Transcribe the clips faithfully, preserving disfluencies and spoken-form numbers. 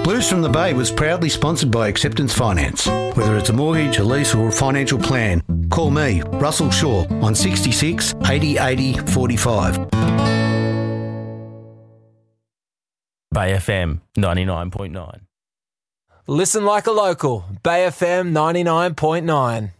Blues from the Bay was proudly sponsored by Acceptance Finance. Whether it's a mortgage, a lease or a financial plan, call me, Russell Shaw, on sixty-six eighty eighty forty-five. Bay F M ninety-nine point nine. Listen like a local. Bay F M ninety-nine point nine.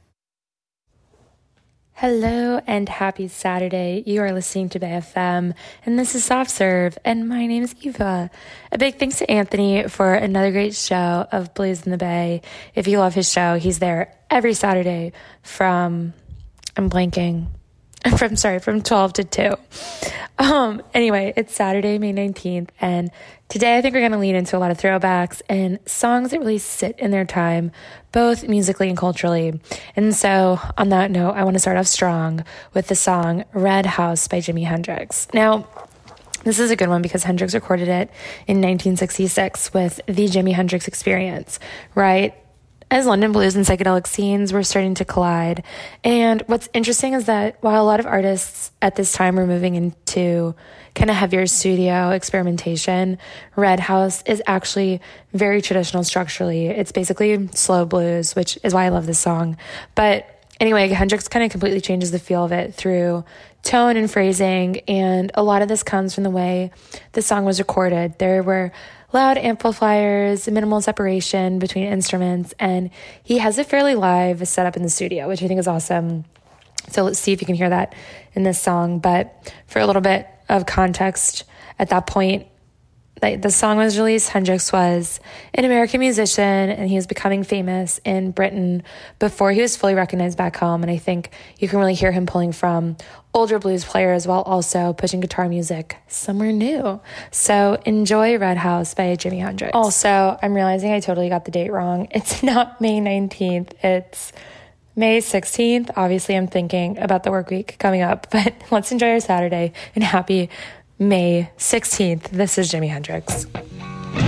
Hello and happy Saturday. You are listening to Bay F M, and this is Soft Serve, and my name is Eva. A big thanks to Anthony for another great show of Blues in the Bay. If you love his show, he's there every Saturday from, I'm blanking, from, sorry, from twelve to two. Um, anyway, it's Saturday, May nineteenth, and today I think we're going to lean into a lot of throwbacks and songs that really sit in their time, both musically and culturally. And so, on that note, I want to start off strong with the song Red House by Jimi Hendrix. Now, this is a good one because Hendrix recorded it in nineteen sixty-six with the Jimi Hendrix Experience, right? As London blues and psychedelic scenes were starting to collide. And what's interesting is that while a lot of artists at this time were moving into kind of heavier studio experimentation, Red House is actually very traditional structurally. It's basically slow blues, which is why I love this song. But anyway, Hendrix kind of completely changes the feel of it through tone and phrasing, and a lot of this comes from the way the song was recorded. There were loud amplifiers, minimal separation between instruments, and he has a fairly live setup in the studio, which I think is awesome. So let's see if you can hear that in this song. But for a little bit of context, at that point, like the song was released, Hendrix was an American musician, and he was becoming famous in Britain before he was fully recognized back home. And I think you can really hear him pulling from older blues players while also pushing guitar music somewhere new. So enjoy Red House by Jimi Hendrix. Also, I'm realizing I totally got the date wrong. It's not May nineteenth. It's May sixteenth. Obviously, I'm thinking about the work week coming up, but let's enjoy our Saturday and happy May sixteenth. This is Jimi Hendrix.